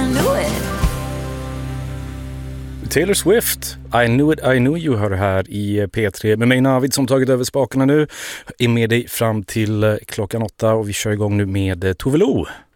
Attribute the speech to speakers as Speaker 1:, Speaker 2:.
Speaker 1: knew it.
Speaker 2: Taylor Swift, I knew you, hör här i P3 med mig Navid som tagit över spakarna nu. Är med dig fram till klockan 8 och vi kör igång nu med Tove Lo.